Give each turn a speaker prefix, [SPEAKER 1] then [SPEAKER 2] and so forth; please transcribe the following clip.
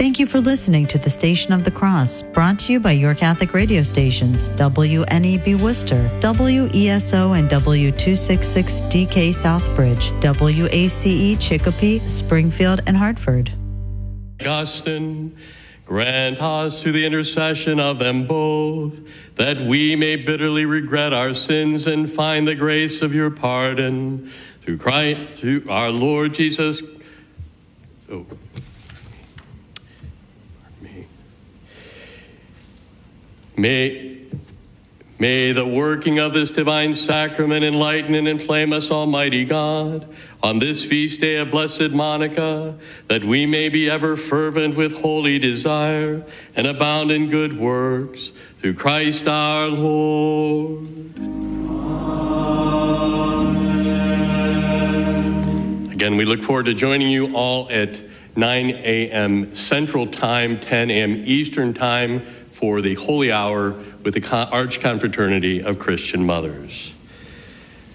[SPEAKER 1] Thank you for listening to the Station of the Cross, brought to you by your Catholic radio stations, WNEB Worcester, WESO and W266DK Southbridge, WACE Chicopee, Springfield, and Hartford.
[SPEAKER 2] Augustine, grant us through the intercession of them both, that we may bitterly regret our sins and find the grace of your pardon. Through Christ, through our Lord Jesus. May the working of this divine sacrament enlighten and inflame us, Almighty God, on this feast day of Blessed Monica, that we may be ever fervent with holy desire and abound in good works. Through Christ our Lord. Amen. Again, we look forward to joining you all at 9 a.m. Central Time, 10 a.m. Eastern Time, for the Holy Hour with the Archconfraternity of Christian Mothers.